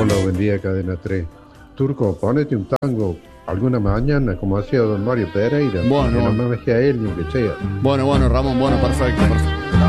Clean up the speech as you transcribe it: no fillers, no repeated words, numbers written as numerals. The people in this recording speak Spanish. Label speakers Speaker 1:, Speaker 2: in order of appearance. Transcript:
Speaker 1: Hola, buen día, Cadena 3. Turco, ponete un tango alguna mañana, como hacía don Mario Pereira.
Speaker 2: Bueno.
Speaker 1: Que no me dejé a él ni que sea.
Speaker 2: Bueno, Ramón, perfecto.